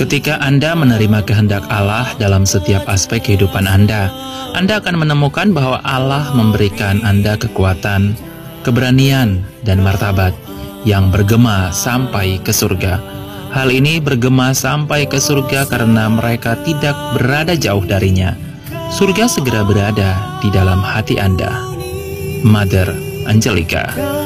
Ketika Anda menerima kehendak Allah dalam setiap aspek kehidupan Anda akan menemukan bahwa Allah memberikan Anda kekuatan, keberanian, dan martabat yang bergema sampai ke surga. Hal ini bergema sampai ke surga karena mereka tidak berada jauh darinya. Surga segera berada di dalam hati Anda. Mother Angelica.